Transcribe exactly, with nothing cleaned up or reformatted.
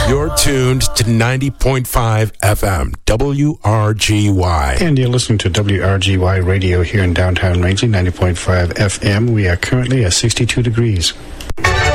You're tuned to ninety point five F M, W R G Y. And you're listening to W R G Y Radio here in downtown Rangeley, ninety point five F M. We are currently at sixty-two degrees.